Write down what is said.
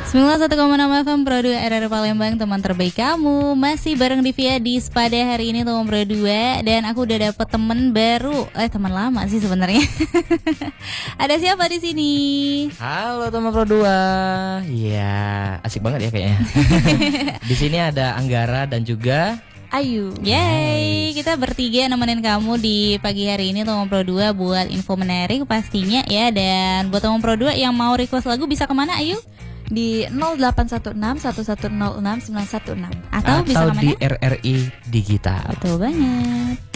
91,6 FM Pro 2 RR Palembang, teman terbaik kamu. Masih bareng Divya di Spada hari ini teman Pro 2. Dan aku udah dapet temen baru. Teman lama sih sebenarnya. Ada siapa di sini? Halo teman Pro 2. Iya, asik banget ya kayaknya. Di sini ada Anggara dan juga Ayu. Yeay, kita bertiga nemenin kamu di pagi hari ini teman Pro 2 buat info menarik pastinya ya. Dan buat teman Pro 2 yang mau request lagu bisa kemana Ayu? Di 0816 1106 916 Atau bisa kemana? di RRI Digital. Betul banget.